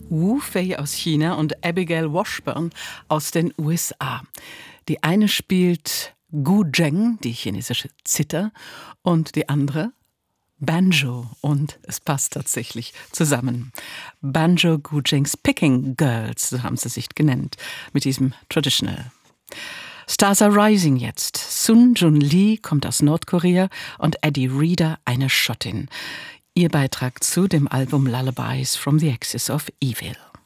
Wu Fei aus China und Abigail Washburn aus den USA. Die eine spielt Gu Zheng, die chinesische Zither, und die andere Banjo, und es passt tatsächlich zusammen. Banjo Gu Zhengs Picking Girls, so haben sie sich genannt, mit diesem Traditional. Stars are Rising jetzt. Sun Jun Lee kommt aus Nordkorea und Eddie Reader, eine Schottin. Ihr Beitrag zu dem Album Lullabies from the Axis of Evil.